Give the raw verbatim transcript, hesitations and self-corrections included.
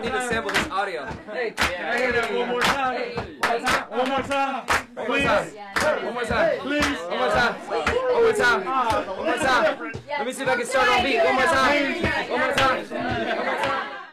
need to sample this audio. Hey, can I hear that one more time? One more time. One more time. One more time. Please. One more time. One more time. One more time. Let me see if I can start on beat. One more time. One more time. One more time.